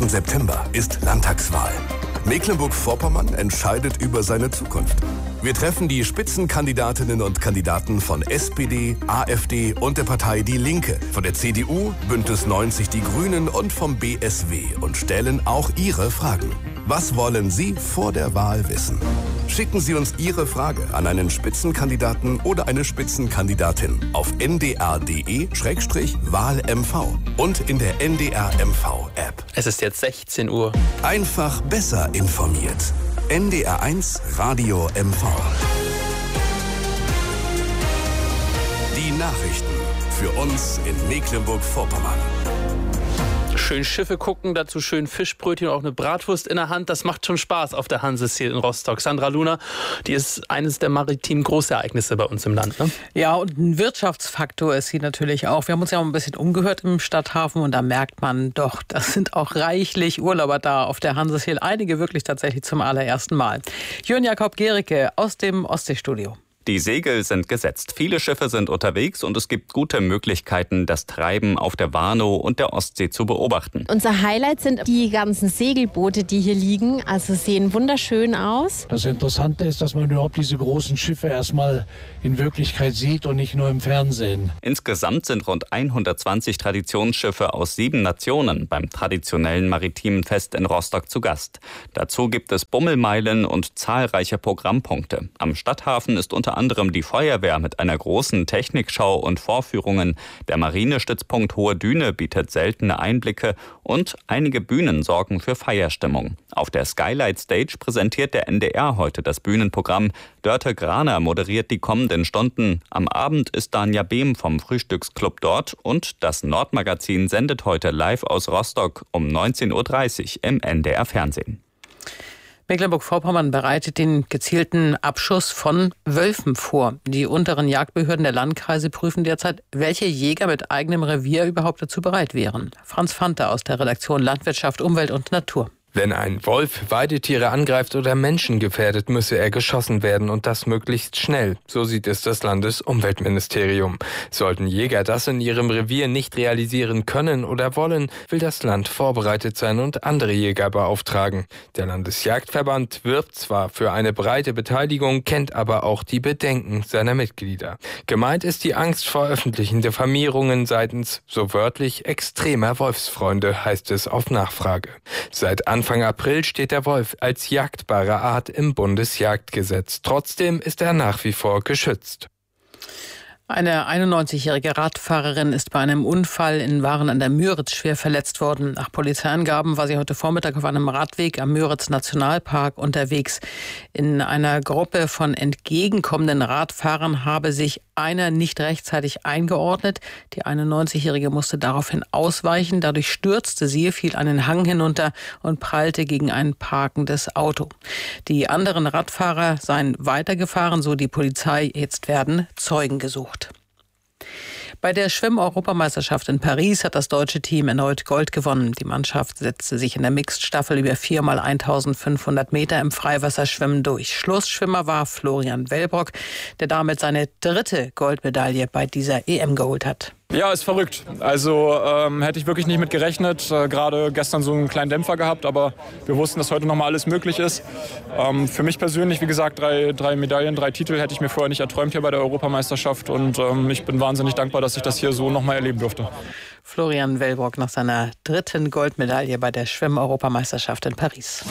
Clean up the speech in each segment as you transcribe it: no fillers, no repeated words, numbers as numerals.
4. September ist Landtagswahl. Mecklenburg-Vorpommern entscheidet über seine Zukunft. Wir treffen die Spitzenkandidatinnen und Kandidaten von SPD, AfD und der Partei Die Linke, von der CDU, Bündnis 90 Die Grünen und vom BSW und stellen auch Ihre Fragen. Was wollen Sie vor der Wahl wissen? Schicken Sie uns Ihre Frage an einen Spitzenkandidaten oder eine Spitzenkandidatin auf ndr.de/wahlmv und in der NDR-MV-App. Es ist jetzt 16 Uhr. Einfach besser informiert. NDR1 Radio MV. Die Nachrichten für uns in Mecklenburg-Vorpommern. Schön Schiffe gucken, dazu schön Fischbrötchen und auch eine Bratwurst in der Hand. Das macht schon Spaß auf der Hanses hier in Rostock. Sandra Luna, die ist eines der maritimen Großereignisse bei uns im Land, ne? Ja, und ein Wirtschaftsfaktor ist sie natürlich auch. Wir haben uns ja auch ein bisschen umgehört im Stadthafen und da merkt man doch, das sind auch reichlich Urlauber da auf der Hanses Hill. Einige wirklich tatsächlich zum allerersten Mal. Jörn Jakob Gericke aus dem Ostseestudio. Die Segel sind gesetzt, viele Schiffe sind unterwegs und es gibt gute Möglichkeiten, das Treiben auf der Warnow und der Ostsee zu beobachten. Unser Highlight sind die ganzen Segelboote, die hier liegen. Also sehen wunderschön aus. Das Interessante ist, dass man überhaupt diese großen Schiffe erstmal in Wirklichkeit sieht und nicht nur im Fernsehen. Insgesamt sind rund 120 Traditionsschiffe aus 7 Nationen beim traditionellen maritimen Fest in Rostock zu Gast. Dazu gibt es Bummelmeilen und zahlreiche Programmpunkte. Am Stadthafen ist unter anderem die Feuerwehr mit einer großen Technikschau und Vorführungen. Der Marinestützpunkt Hohe Düne bietet seltene Einblicke und einige Bühnen sorgen für Feierstimmung. Auf der Skylight Stage präsentiert der NDR heute das Bühnenprogramm. Dörte Graner moderiert die kommenden Stunden. Am Abend ist Danja Behm vom Frühstücksclub dort und das Nordmagazin sendet heute live aus Rostock um 19.30 Uhr im NDR Fernsehen. Mecklenburg-Vorpommern bereitet den gezielten Abschuss von Wölfen vor. Die unteren Jagdbehörden der Landkreise prüfen derzeit, welche Jäger mit eigenem Revier überhaupt dazu bereit wären. Franz Fanter aus der Redaktion Landwirtschaft, Umwelt und Natur. Wenn ein Wolf Weidetiere angreift oder Menschen gefährdet, müsse er geschossen werden und das möglichst schnell. So sieht es das Landesumweltministerium. Sollten Jäger das in ihrem Revier nicht realisieren können oder wollen, will das Land vorbereitet sein und andere Jäger beauftragen. Der Landesjagdverband wirbt zwar für eine breite Beteiligung, kennt aber auch die Bedenken seiner Mitglieder. Gemeint ist die Angst vor öffentlichen Diffamierungen seitens, so wörtlich, extremer Wolfsfreunde, heißt es auf Nachfrage. Seit Anfang April steht der Wolf als jagdbare Art im Bundesjagdgesetz. Trotzdem ist er nach wie vor geschützt. Eine 91-jährige Radfahrerin ist bei einem Unfall in Waren an der Müritz schwer verletzt worden. Nach Polizeiangaben war sie heute Vormittag auf einem Radweg am Müritz-Nationalpark unterwegs. In einer Gruppe von entgegenkommenden Radfahrern habe sich einer nicht rechtzeitig eingeordnet. Die 91-jährige musste daraufhin ausweichen. Dadurch stürzte sie, fiel einen Hang hinunter und prallte gegen ein parkendes Auto. Die anderen Radfahrer seien weitergefahren, so die Polizei. Jetzt werden Zeugen gesucht. Bei der Schwimm-Europameisterschaft in Paris hat das deutsche Team erneut Gold gewonnen. Die Mannschaft setzte sich in der Mixed-Staffel über 4x1500 Meter im Freiwasserschwimmen durch. Schlussschwimmer war Florian Wellbrock, der damit seine 3. Goldmedaille bei dieser EM geholt hat. Ja, ist verrückt. Also hätte ich wirklich nicht mit gerechnet. Gerade gestern so einen kleinen Dämpfer gehabt, aber wir wussten, dass heute nochmal alles möglich ist. Für mich persönlich, wie gesagt, 3 Medaillen, 3 Titel hätte ich mir vorher nicht erträumt hier bei der Europameisterschaft. Und ich bin wahnsinnig dankbar, dass ich das hier so nochmal erleben durfte. Florian Wellbrock nach seiner 3. Goldmedaille bei der Schwimm-Europameisterschaft in Paris.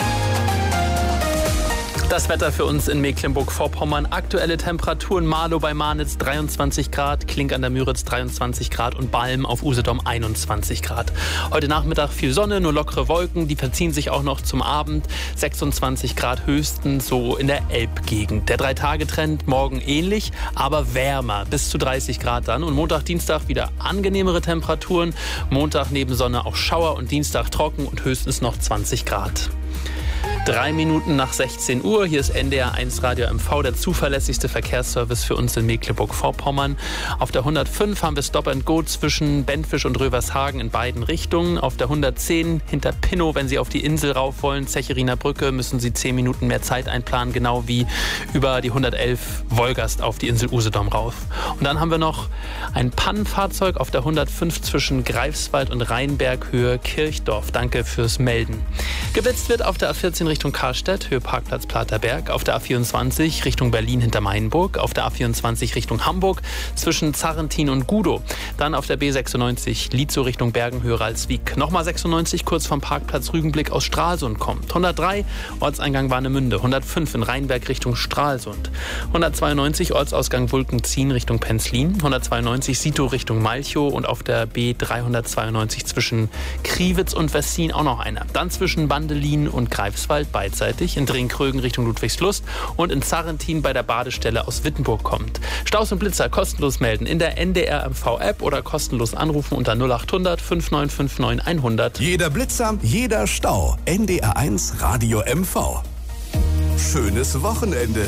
Das Wetter für uns in Mecklenburg-Vorpommern. Aktuelle Temperaturen: Marlow bei Marnitz 23 Grad, Klink an der Müritz 23 Grad und Balm auf Usedom 21 Grad. Heute Nachmittag viel Sonne, nur lockere Wolken, die verziehen sich auch noch zum Abend. 26 Grad höchstens so in der Elbgegend. Der 3-Tage-Trend morgen ähnlich, aber wärmer, bis zu 30 Grad dann. Und Montag, Dienstag wieder angenehmere Temperaturen. Montag neben Sonne auch Schauer und Dienstag trocken und höchstens noch 20 Grad. 3 Minuten nach 16 Uhr. Hier ist NDR 1 Radio MV, der zuverlässigste Verkehrsservice für uns in Mecklenburg-Vorpommern. Auf der 105 haben wir Stop and Go zwischen Benfisch und Rövershagen in beiden Richtungen. Auf der 110 hinter Pinnow, wenn Sie auf die Insel rauf wollen, Zecheriner Brücke, müssen Sie 10 Minuten mehr Zeit einplanen, genau wie über die 111 Wolgast auf die Insel Usedom rauf. Und dann haben wir noch ein Pannenfahrzeug auf der 105 zwischen Greifswald und Rheinberg, Höhe Kirchdorf. Danke fürs Melden. Geblitzt wird auf der A14 Richtung Karlstedt, Höhe Parkplatz Platerberg, auf der A24 Richtung Berlin hinter Mainburg, auf der A24 Richtung Hamburg zwischen Zarrentin und Gudow. Dann auf der B96 Lietzow Richtung Bergen, Höhe Ralswiek. Nochmal 96 kurz vom Parkplatz Rügenblick aus Stralsund kommt. 103 Ortseingang Warnemünde, 105 in Rheinberg Richtung Stralsund, 192 Ortsausgang Wulkenzien Richtung Penzlin, 192 Sito Richtung Malchow und auf der B392 zwischen Kriwitz und Wessin auch noch einer. Dann zwischen Bandelin und Greifswald beidseitig, in Drehkrögen Richtung Ludwigslust und in Zarrentin bei der Badestelle aus Wittenburg kommt. Staus und Blitzer kostenlos melden in der NDR MV-App oder kostenlos anrufen unter 0800 5959 100. Jeder Blitzer, jeder Stau. NDR 1 Radio MV. Schönes Wochenende.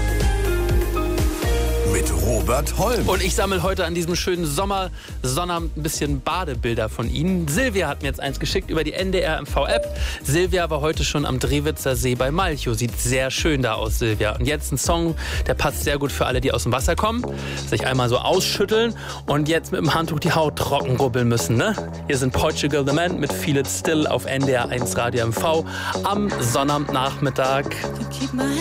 Mit Robert Holm. Und ich sammle heute an diesem schönen Sommersonnabend ein bisschen Badebilder von Ihnen. Silvia hat mir jetzt eins geschickt über die NDR MV-App. Silvia war heute schon am Drehwitzer See bei Malchow. Sieht sehr schön da aus, Silvia. Und jetzt ein Song, der passt sehr gut für alle, die aus dem Wasser kommen. Sich einmal so ausschütteln und jetzt mit dem Handtuch die Haut trocken rubbeln müssen. Ne? Hier sind Portugal the Man mit Feel It Still auf NDR 1 Radio MV am Sonnabendnachmittag.